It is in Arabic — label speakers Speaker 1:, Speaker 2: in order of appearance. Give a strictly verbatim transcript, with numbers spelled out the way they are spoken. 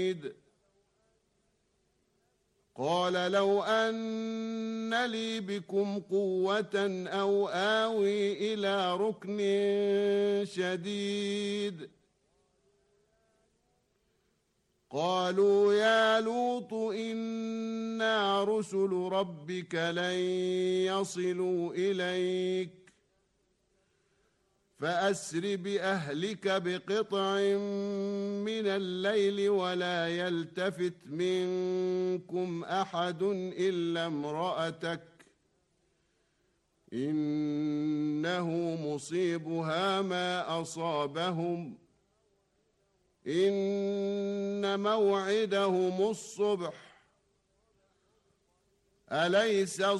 Speaker 1: قال لو أن لي بكم قوة أو آوي إلى ركن شديد. قالوا يا لوط إنا رسل ربك لن يصلوا إليك فأسر بأهلك بقطع من الليل ولا يلتفت منكم أحد إلا امرأتك إنه مصيبها ما أصابهم إن موعدهم الصبح أليس